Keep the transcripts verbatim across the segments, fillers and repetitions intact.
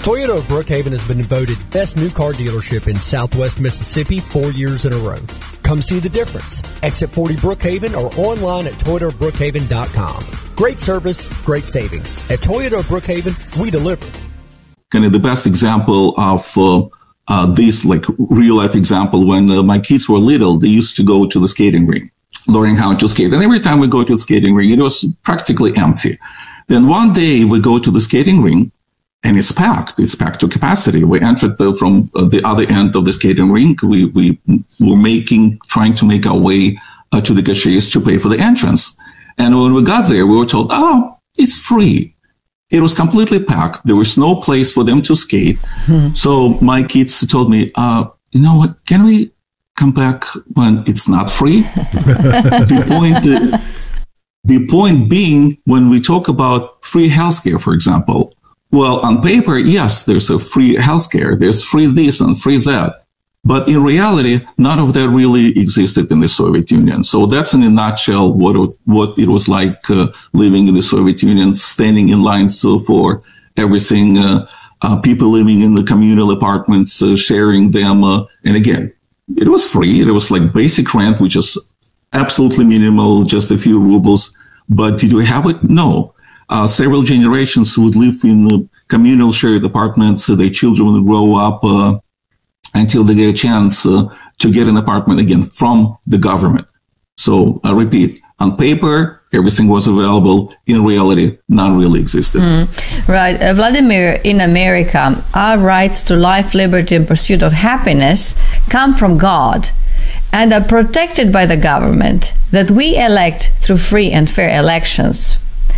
Toyota of Brookhaven has been voted best new car dealership in Southwest Mississippi four years in a row. Come see the difference. Exit forty Brookhaven or online at toyota of brookhaven dot com. Great service, great savings. At Toyota of Brookhaven, we deliver. Kind of the best example of uh, uh, this, like real life example, when uh, my kids were little, they used to go to the skating rink, learning how to skate. And every time we go to the skating rink, it was practically empty. Then one day we go to the skating rink, and it's packed. It's packed to capacity. We entered the, from uh, the other end of the skating rink. We, we were making, trying to make our way uh, to the cashiers to pay for the entrance. And when we got there, we were told, oh, it's free. It was completely packed. There was no place for them to skate. Hmm. So my kids told me, uh, you know what? Can we come back when it's not free? the point, uh, the point being, when we talk about free healthcare, for example, well, on paper, yes, there's a free healthcare. There's free this and free that. But in reality, none of that really existed in the Soviet Union. So that's in a nutshell what it, what it was like uh, living in the Soviet Union, standing in lines uh, for everything, uh, uh, people living in the communal apartments, uh, sharing them. Uh, and again, it was free. It was like basic rent, which is absolutely minimal, just a few rubles. But did we have it? No. Uh, several generations would live in uh, communal shared apartments. So their children would grow up uh, until they get a chance uh, to get an apartment again from the government. So I repeat, on paper, everything was available. In reality, none really existed. Mm, right. Uh, Vladimir, in America, our rights to life, liberty, and pursuit of happiness come from God and are protected by the government that we elect through free and fair elections.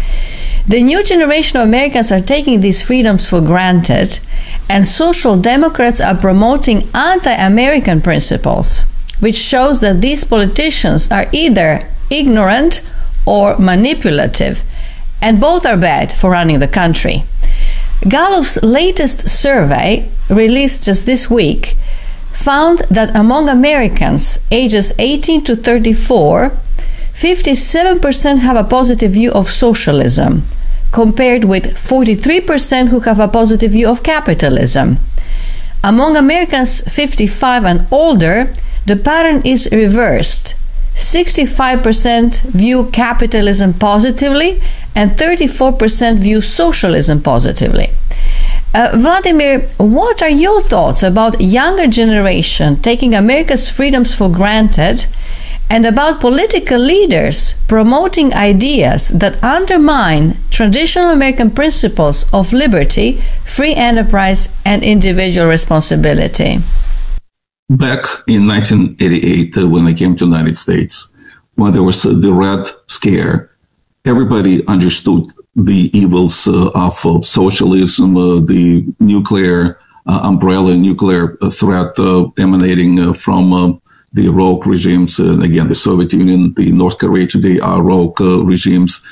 The new generation of Americans are taking these freedoms for granted, and social democrats are promoting anti-American principles, which shows that these politicians are either ignorant or manipulative, and both are bad for running the country. Gallup's latest survey, released just this week, found that among Americans ages eighteen to thirty-four, fifty-seven percent have a positive view of socialism, compared with forty-three percent who have a positive view of capitalism. Among Americans fifty-five and older, the pattern is reversed. sixty-five percent view capitalism positively and thirty-four percent view socialism positively. Uh, Vladimir, what are your thoughts about younger generation taking America's freedoms for granted, and about political leaders promoting ideas that undermine traditional American principles of liberty, free enterprise, and individual responsibility? Back in nineteen eighty-eight, uh, when I came to the United States, when there was uh, the Red Scare, everybody understood the evils uh, of uh, socialism, uh, the nuclear uh, umbrella, nuclear uh, threat uh, emanating uh, from uh, the rogue regimes, uh, again, the Soviet Union, the North Korea today are rogue uh, regimes.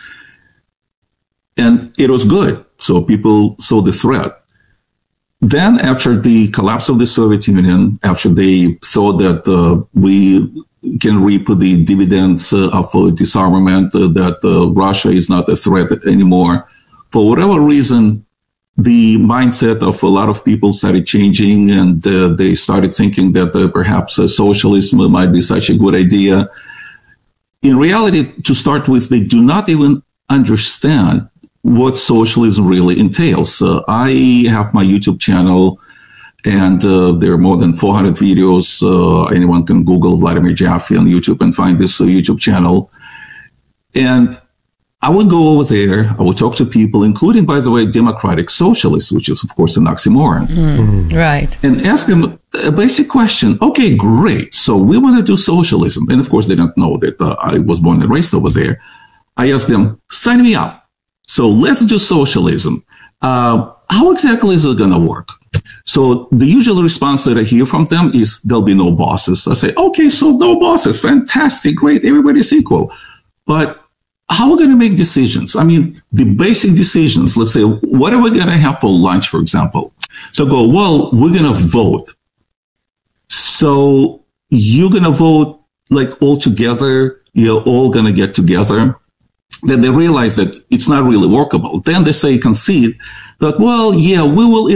And it was good. So people saw the threat. Then after the collapse of the Soviet Union, after they saw that uh, we can reap the dividends uh, of uh, disarmament, uh, that uh, Russia is not a threat anymore, for whatever reason, the mindset of a lot of people started changing, and uh, they started thinking that uh, perhaps uh, socialism might be such a good idea. In reality, to start with, they do not even understand what socialism really entails. Uh, I have my YouTube channel, and uh, there are more than four hundred videos. Uh, anyone can Google Vladimir Jaffe on YouTube and find this uh, YouTube channel. And I would go over there, I would talk to people, including, by the way, democratic socialists, which is, of course, an oxymoron. Mm, right. And ask them a basic question. Okay, great. So we want to do socialism. And, of course, they don't know that uh, I was born and raised over there. I asked them, sign me up. So let's do socialism. Uh, how exactly is it going to work? So the usual response that I hear from them is there'll be no bosses. I say, okay, so no bosses. Fantastic. Great. Everybody's equal. But how are we going to make decisions? I mean, the basic decisions, let's say, what are we going to have for lunch, for example? So go, well, we're going to vote. So you're going to vote like all together. You're all going to get together. Then they realize that it's not really workable. Then they say, concede that, well, yeah, we will